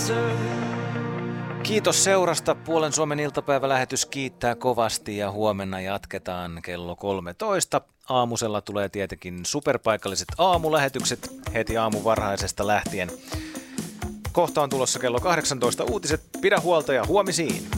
Kiitos seurasta. Puolen Suomen iltapäivälähetys kiittää kovasti ja huomenna jatketaan kello 13. Aamusella tulee tietenkin superpaikalliset aamulähetykset heti aamun varhaisesta lähtien. Kohta on tulossa kello 18 uutiset. Pidä huolta ja huomisiin.